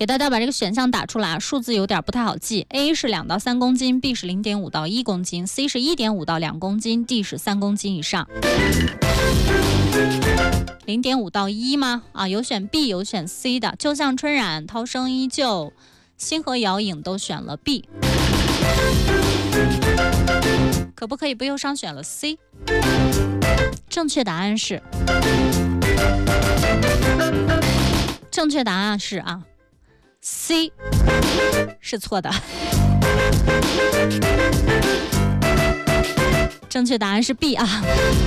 大家把这个选项打出来，数字有点不太好记。A 是2到3公斤 ，B 是0.5到1公斤 ，C 是1.5到2公斤 ，D 是3公斤以上。0.5到1吗？啊，有选 B 有选 C 的，就像春染、涛声依旧、星河遥影都选了 B， 可不可以不忧伤选了 C？ 正确答案是，C 是错的。正确答案是 B 啊。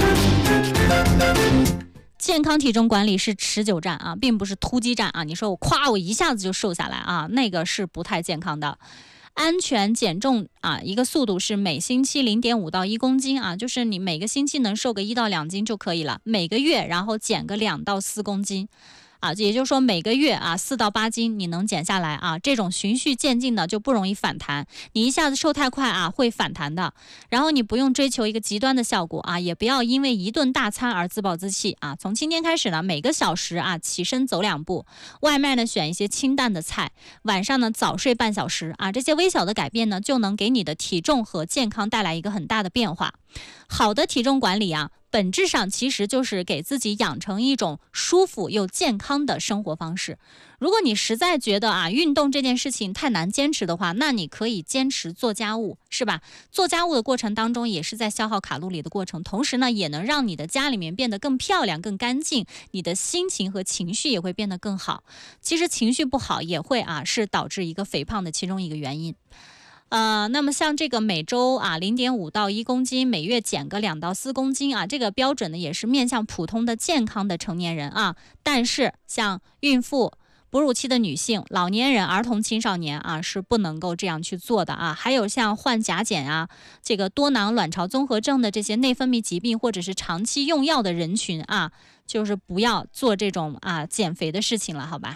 健康体重管理是持久战啊，并不是突击战啊。你说我一下子就瘦下来啊，那个是不太健康的。安全减重啊，一个速度是每星期0.5到1公斤啊，就是你每个星期能瘦个1到2斤就可以了，每个月然后减个2到4公斤。啊，也就是说每个月啊4到8斤你能减下来啊，这种循序渐进的就不容易反弹。你一下子瘦太快啊，会反弹的。然后你不用追求一个极端的效果啊，也不要因为一顿大餐而自暴自弃啊。从今天开始呢，每个小时啊起身走2步，外卖呢选一些清淡的菜，晚上呢早睡半小时啊，这些微小的改变呢，就能给你的体重和健康带来一个很大的变化。好的体重管理啊，本质上其实就是给自己养成一种舒服又健康的生活方式。如果你实在觉得啊运动这件事情太难坚持的话，那你可以坚持做家务，是吧？做家务的过程当中也是在消耗卡路里的过程，同时呢也能让你的家里面变得更漂亮更干净，你的心情和情绪也会变得更好。其实情绪不好也会是导致一个肥胖的其中一个原因。那么像这个每周0.5到1公斤，每月减个2到4公斤啊，这个标准呢也是面向普通的健康的成年人啊。但是像孕妇、哺乳期的女性、老年人、儿童、青少年啊是不能够这样去做的啊。还有像患甲减啊、这个多囊卵巢综合症的这些内分泌疾病或者是长期用药的人群啊，就是不要做这种减肥的事情了，好吧？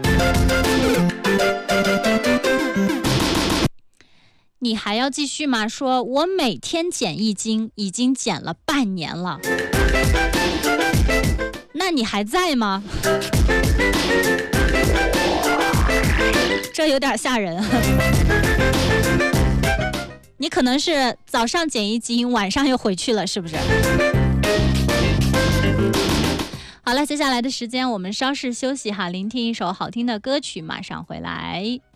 你还要继续吗？说我每天减1斤，已经减了半年了。那你还在吗？这有点吓人。你可能是早上减1斤，晚上又回去了，是不是？好了，接下来的时间我们稍事休息哈，聆听一首好听的歌曲，马上回来。